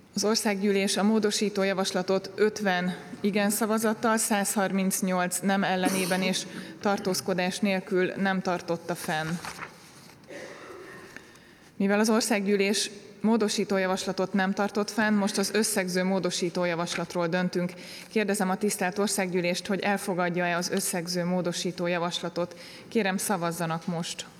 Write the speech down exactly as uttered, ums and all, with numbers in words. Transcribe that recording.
Az országgyűlés a módosító javaslatot ötven igen szavazattal, száz harmincnyolc nem ellenében és tartózkodás nélkül nem tartotta fenn. Mivel az országgyűlés módosító javaslatot nem tartott fenn, most az összegző módosító javaslatról döntünk. Kérdezem a tisztelt országgyűlést, hogy elfogadja-e az összegző módosító javaslatot. Kérem, szavazzanak most!